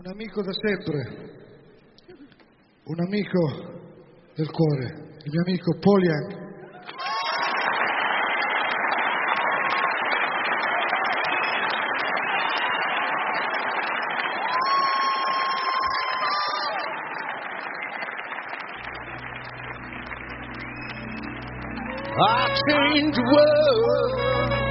Un amico da sempre, un amico del cuore, il mio amico Paul Young. I changed the world